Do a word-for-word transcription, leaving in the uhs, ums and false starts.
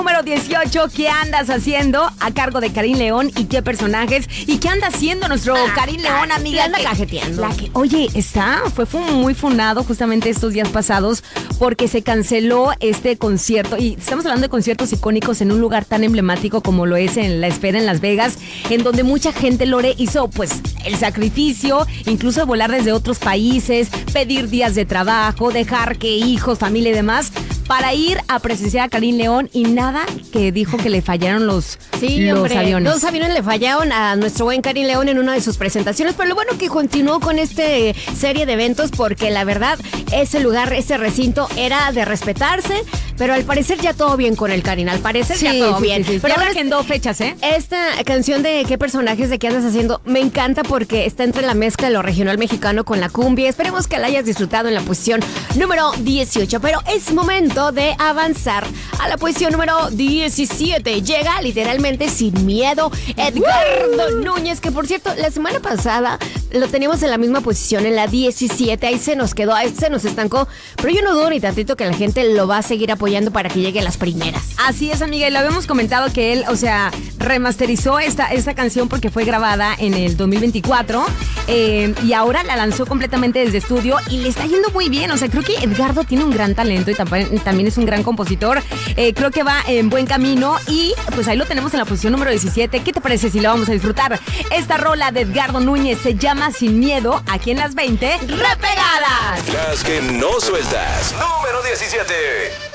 Número dieciocho, ¿qué andas haciendo? A cargo de Karin León y qué personajes. ¿Y qué anda haciendo nuestro ah, Karin León, amiga? Anda cajeteando. La que, oye, está, fue, fue muy funado justamente estos días pasados porque se canceló este concierto. Y estamos hablando de conciertos icónicos en un lugar tan emblemático como lo es en La Esfera, en Las Vegas, en donde mucha gente, Lore, hizo pues el sacrificio, incluso volar desde otros países, pedir días de trabajo, dejar que hijos, familia y demás, para ir a presenciar a Karin León y nada que dijo que le fallaron los, sí, los hombre, aviones. Dos aviones le fallaron a nuestro buen Karin León en una de sus presentaciones, pero lo bueno que continuó con esta serie de eventos porque la verdad ese lugar, ese recinto era de respetarse, pero al parecer ya todo bien con el Karin, al parecer sí, ya todo sí, bien. Sí, sí. Pero ya agendó fechas, ¿eh? Esta canción de ¿qué personajes de qué andas haciendo? Me encanta porque está entre la mezcla de lo regional mexicano con la cumbia. Esperemos que la hayas disfrutado en la posición número dieciocho, pero es momento de avanzar a la posición número diecisiete. Llega literalmente sin miedo Edgardo uh. Núñez, que por cierto, la semana pasada lo teníamos en la misma posición, en la diecisiete. Ahí se nos quedó, ahí se nos estancó, pero yo no dudo ni tantito que la gente lo va a seguir apoyando para que llegue a las primeras. Así es, amiga, y lo habíamos comentado que él, o sea, remasterizó esta, esta canción porque fue grabada en el dos mil veinticuatro eh, y ahora la lanzó completamente desde estudio y le está yendo muy bien. O sea, creo que Edgardo tiene un gran talento y también, también es un gran compositor. Eh, creo que va en buen camino y pues ahí lo tenemos en la posición número diecisiete. ¿Qué te parece si lo vamos a disfrutar? Esta rola de Edgardo Núñez se llama Sin Miedo, aquí en las veinte Repegadas. Las que no sueltas. Número diecisiete.